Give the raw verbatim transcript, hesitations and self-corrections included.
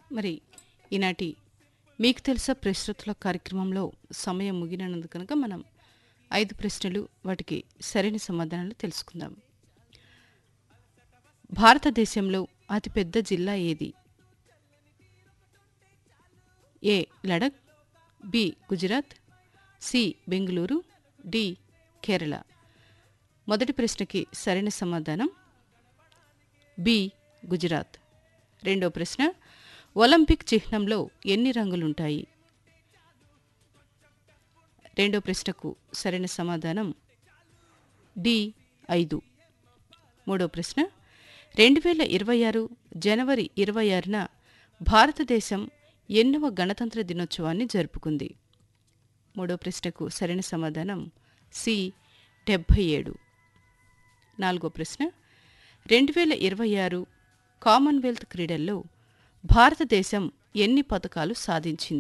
మరి ఈనాటి మీకు తెలుసా ప్రశ్నోత్తరాల కార్యక్రమంలో సమయం ముగినందుకు కనుక మనం ఐదు ప్రశ్నలు వాటికి సరైన సమాధానాలు తెలుసుకుందాం. భారతదేశంలో అతిపెద్ద జిల్లా ఏది? ఏ Ladakh, B Gujarat, C Bengaluru, D Kerala. మొదటి ప్రశ్నకి సరైన సమాధానం బి గుజరాత్. రెండో ప్రశ్న, ఒలింపిక్ చిహ్నంలో ఎన్ని రంగులుంటాయి? రెండో ప్రశ్నకు సరైన సమాధానం డి ఐదు. మూడో ప్రశ్న, రెండు వేల ఇరవై ఆరు జనవరి ఇరవై ఆరున భారతదేశం ఎన్నవ గణతంత్ర దినోత్సవాన్ని జరుపుకుంది? మూడో ప్రశ్నకు సరైన సమాధానం సి డెబ్భై ఏడు. నాలుగో ప్రశ్న, రెండు వేల ఇరవై ఆరు కామన్వెల్త్ క్రీడల్లో భారతదేశం ఎన్ని పతకాలు సాధించింది?